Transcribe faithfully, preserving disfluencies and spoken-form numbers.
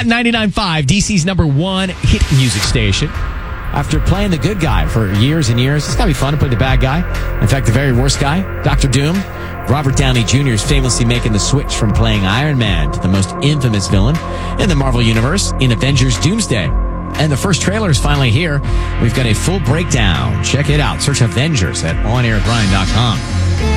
Hot ninety-nine point five, D C's number one hit music station. After playing the good guy for years and years, it's got to be fun to play the bad guy. In fact, the very worst guy, Doctor Doom. Robert Downey Junior is famously making the switch from playing Iron Man to the most infamous villain in the Marvel Universe in Avengers Doomsday. And the first trailer is finally here. We've got a full breakdown. Check it out. Search Avengers at on air grind dot com.